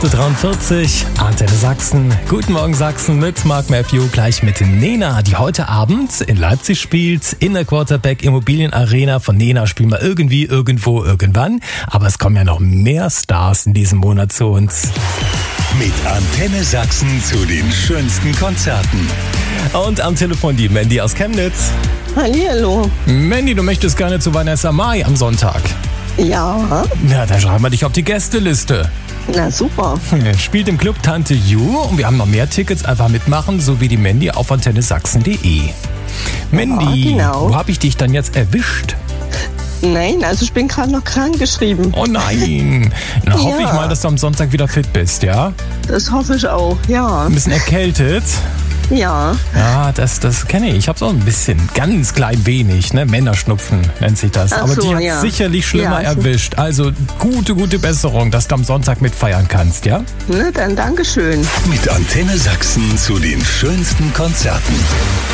8.43 Uhr, Antenne Sachsen. Guten Morgen Sachsen mit Mark Matthew, gleich mit Nena, die heute Abend in Leipzig spielt. In der Quarterback Immobilienarena. Von Nena spielen wir irgendwie, irgendwo, irgendwann. Aber es kommen ja noch mehr Stars in diesem Monat zu uns. Mit Antenne Sachsen zu den schönsten Konzerten. Und am Telefon die Mandy aus Chemnitz. Hallihallo. Mandy, du möchtest gerne zu Vanessa Mai am Sonntag. Ja. Ja, dann schreiben wir dich auf die Gästeliste. Na super. Spielt im Club Tante Ju und wir haben noch mehr Tickets. Einfach mitmachen, so wie die Mandy auf antennesachsen.de. Mandy, Ja, genau. wo habe ich dich dann jetzt erwischt? Nein, also ich bin gerade noch krank geschrieben. Oh nein. Dann hoffe ich mal, dass du am Sonntag wieder fit bist, ja? Das hoffe ich auch, ja. Ein bisschen erkältet. Ja. Ja, das kenne ich. Ich habe so ein bisschen, ganz klein wenig, ne? Männerschnupfen nennt sich das. Ach Aber so, die hat ja. sicherlich schlimmer Ja, erwischt. Also gute Besserung, dass du am Sonntag mitfeiern kannst, ja? Ne, dann Dankeschön. Mit Antenne Sachsen zu den schönsten Konzerten.